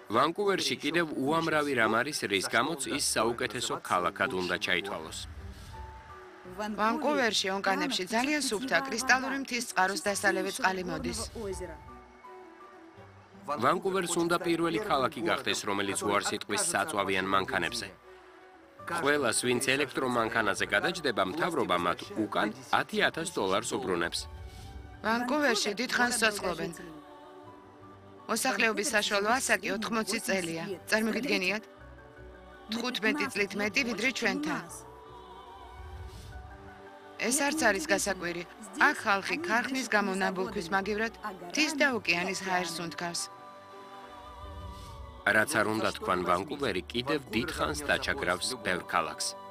ვანკუვერში კიდევ უამრავი რამ არის, რის გამოც ის საუკეთესო ქალაქად უნდა ჩაითვალოს. ვანკუვერში ონკანებში ძალიან სუფთა კრისტალური მთის წყაროს დასალევი წყალი მოდის. ვანკუვერს უნდა პირველი ქალაქი გახდეს, რომელიც უარს იტყვის საწვავიან მანქანებზე. ყველას, ვინც ელექტრომანქანაზე გადაჯდება, მთავრობა მათ უკან $10,000 უბრუნებს. ვანკუვერში დიდხანს ცოცხლობენ. მოსახლეობის საშუალო ასაკი 80 წელია. წარმოგიდგენიათ? 15 წლით მეტი ვიდრე ჩვენთან. ეს არც არის გასაკვირი. აქ ხალხი ქარხნის გამო ნაბოლქვის მაგივრად მთის და ოკეანის ჰაერს უნთქავს. რაც არ უნდა თქვან, ვანკუვერი კიდევ დიდხანს დაჩაგრავს ბევრ ქალაქს.